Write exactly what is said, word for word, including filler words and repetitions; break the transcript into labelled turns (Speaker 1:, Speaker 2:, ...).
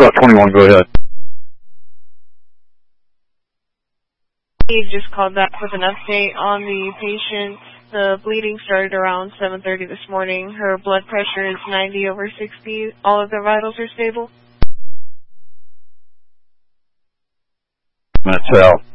Speaker 1: Scott twenty-one, go ahead.
Speaker 2: Steve just called back with an update on the patient. The bleeding started around seven thirty this morning. Her blood pressure is ninety over sixty. All of the vitals are stable.
Speaker 1: That's out.